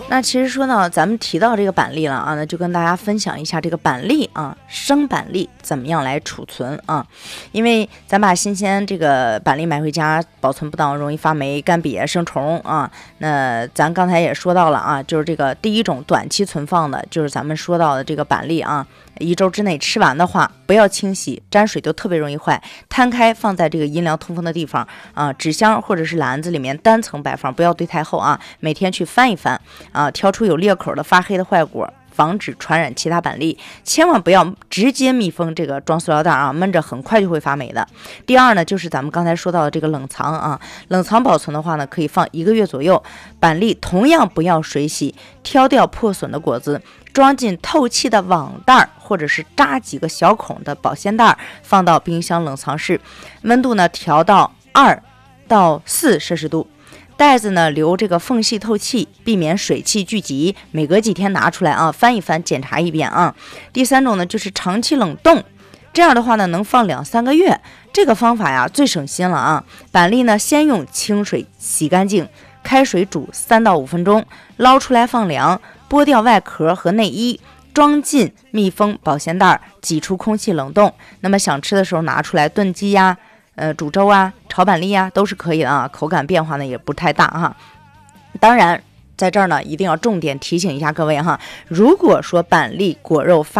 那其实说呢，咱们提到这个板栗了啊，那就跟大家分享一下这个板栗啊，生板栗怎么样来储存啊？因为咱把新鲜这个板栗买回家，保存不当容易发霉、干瘪、生虫啊。那咱刚才也说到了啊，就是这个第一种短期存放的，就是咱们说到的这个板栗啊。1周之内吃完的话，不要清洗，沾水都特别容易坏。摊开放在这个阴凉通风的地方啊，纸箱或者是篮子里面单层摆放，不要堆太厚啊。每天去翻一翻啊，挑出有裂口的发黑的坏果，防止传染其他板栗。千万不要直接密封这个装塑料袋啊，闷着很快就会发霉的。第二呢，就是咱们刚才说到的这个冷藏啊，冷藏保存的话呢，可以放1个月左右。板栗同样不要水洗，挑掉破损的果子，装进透气的网袋或者是扎几个小孔的保鲜袋，放到冰箱冷藏室，温度呢调到2到4摄氏度。袋子呢留这个缝隙透气，避免水汽聚集，每隔几天拿出来啊，翻一翻，检查一遍啊。第三种呢就是长期冷冻，这样的话呢能放2、3个月。这个方法呀最省心了啊。板栗呢先用清水洗干净，开水煮3到5分钟，捞出来放凉，剥掉外壳和内衣，装进密封保鲜袋，挤出空气冷冻。那么想吃的时候拿出来炖鸡呀、煮粥啊、炒板栗呀都是可以的啊，口感变化呢也不太大哈。当然在这儿呢一定要重点提醒一下各位哈，如果说板栗果肉发